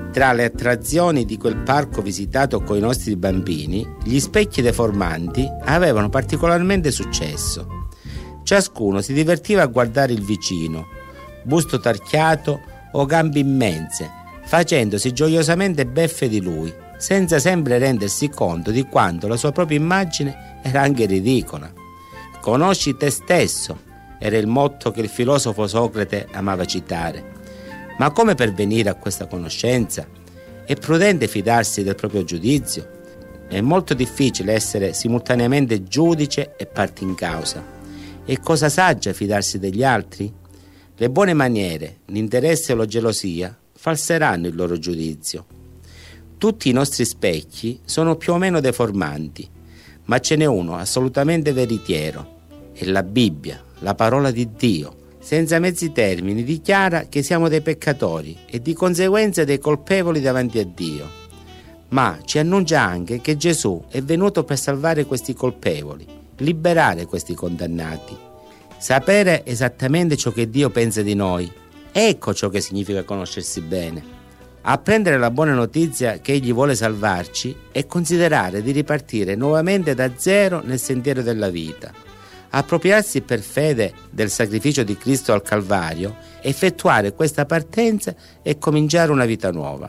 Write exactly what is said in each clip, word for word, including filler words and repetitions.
Tra le attrazioni di quel parco visitato coi nostri bambini, gli specchi deformanti avevano particolarmente successo. Ciascuno si divertiva a guardare il vicino, busto tarchiato o gambe immense, facendosi gioiosamente beffe di lui, senza sempre rendersi conto di quanto la sua propria immagine era anche ridicola. Conosci te stesso, era il motto che il filosofo Socrate amava citare. Ma come pervenire a questa conoscenza? È prudente fidarsi del proprio giudizio? È molto difficile essere simultaneamente giudice e parte in causa. È cosa saggia fidarsi degli altri? Le buone maniere, l'interesse o la gelosia falseranno il loro giudizio. Tutti i nostri specchi sono più o meno deformanti, ma ce n'è uno assolutamente veritiero. È la Bibbia, la parola di Dio. Senza mezzi termini dichiara che siamo dei peccatori e di conseguenza dei colpevoli davanti a Dio. Ma ci annuncia anche che Gesù è venuto per salvare questi colpevoli, liberare questi condannati. Sapere esattamente ciò che Dio pensa di noi, ecco ciò che significa conoscersi bene. Apprendere la buona notizia che Egli vuole salvarci e considerare di ripartire nuovamente da zero nel sentiero della vita. Appropriarsi per fede del sacrificio di Cristo al Calvario, effettuare questa partenza e cominciare una vita nuova.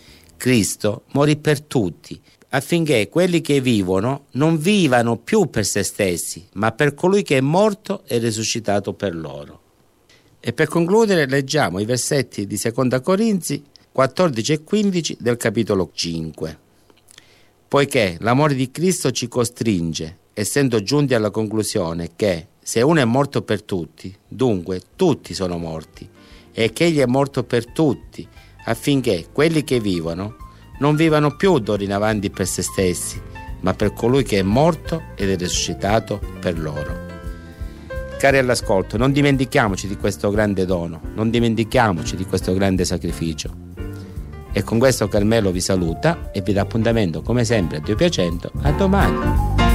Cristo morì per tutti, affinché quelli che vivono non vivano più per se stessi, ma per colui che è morto e risuscitato per loro. E per concludere leggiamo i versetti di Seconda Corinzi quattordici e quindici del capitolo cinque. Poiché l'amore di Cristo ci costringe, essendo giunti alla conclusione che se uno è morto per tutti, dunque tutti sono morti, e che egli è morto per tutti, affinché quelli che vivono non vivano più d'ora in avanti per se stessi, ma per colui che è morto ed è risuscitato per loro. Cari all'ascolto, non dimentichiamoci di questo grande dono, non dimentichiamoci di questo grande sacrificio. E con questo Carmelo vi saluta e vi dà appuntamento come sempre a Dio piacendo a domani.